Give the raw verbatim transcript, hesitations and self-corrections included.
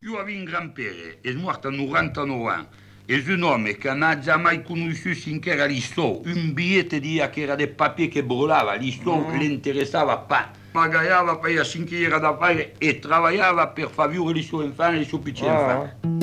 Io avevo un granpere, è morto a novantanove anni. È un uomo che non ha già mai conosciuto finché lì sto. Un biglietto di che era del papier che brulava, lì sto mm. le interessava pas. Magaiava per finché era da fare e lavorava per far vivere i suoi infanti e i suoi piccini infanti.